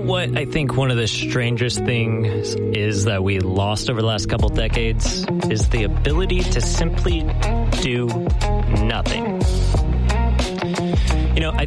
what I think one of the strangest things is that we lost over the last couple decades is the ability to simply do nothing. You know,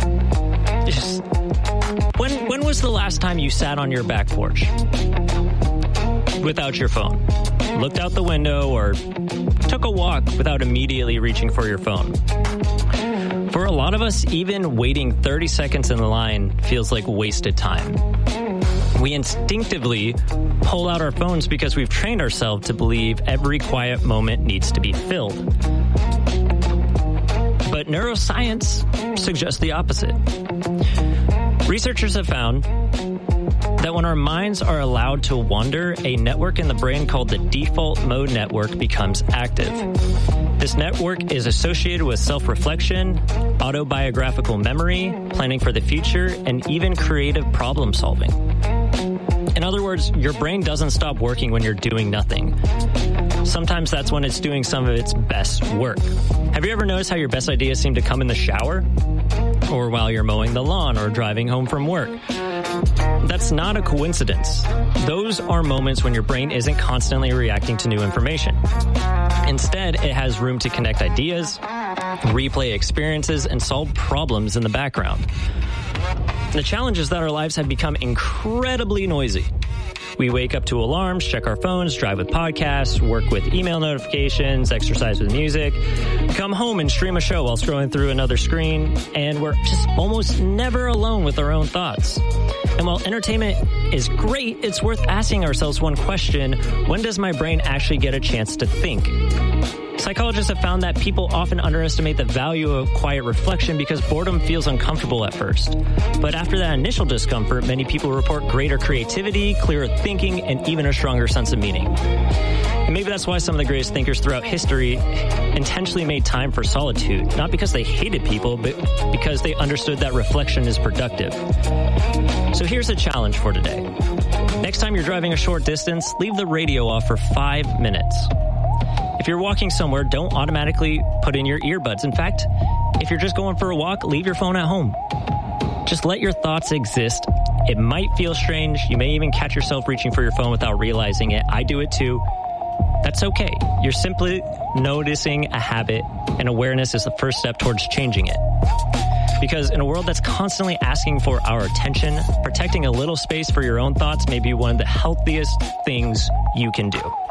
when was the last time you sat on your back porch without your phone, looked out the window, or took a walk without immediately reaching for your phone? For a lot of us, even waiting 30 seconds in the line feels like wasted time. We instinctively pull out our phones because we've trained ourselves to believe every quiet moment needs to be filled. But neuroscience suggests the opposite. Researchers have found that when our minds are allowed to wander, a network in the brain called the default mode network becomes active. This network is associated with self-reflection, autobiographical memory, planning for the future, and even creative problem solving. In other words, your brain doesn't stop working when you're doing nothing. Sometimes that's when it's doing some of its best work. Have you ever noticed how your best ideas seem to come in the shower? Or while you're mowing the lawn or driving home from work? That's not a coincidence. Those are moments when your brain isn't constantly reacting to new information. Instead, it has room to connect ideas, replay experiences, and solve problems in the background. The challenge is that our lives have become incredibly noisy. We wake up to alarms, check our phones, drive with podcasts, work with email notifications, exercise with music, come home and stream a show while scrolling through another screen, and we're just almost never alone with our own thoughts. And while entertainment is great, it's worth asking ourselves one question: when does my brain actually get a chance to think? Psychologists have found that people often underestimate the value of quiet reflection because boredom feels uncomfortable at first. But after that initial discomfort, many people report greater creativity, clearer thinking, and even a stronger sense of meaning. And maybe that's why some of the greatest thinkers throughout history intentionally made time for solitude, not because they hated people, but because they understood that reflection is productive. So here's a challenge for today. Next time you're driving a short distance, leave the radio off for 5 minutes. If you're walking somewhere, don't automatically put in your earbuds. In fact, if you're just going for a walk, leave your phone at home. Just let your thoughts exist. It might feel strange. You may even catch yourself reaching for your phone without realizing it. I do it too. That's okay. You're simply noticing a habit, and awareness is the first step towards changing it. Because in a world that's constantly asking for our attention, protecting a little space for your own thoughts may be one of the healthiest things you can do.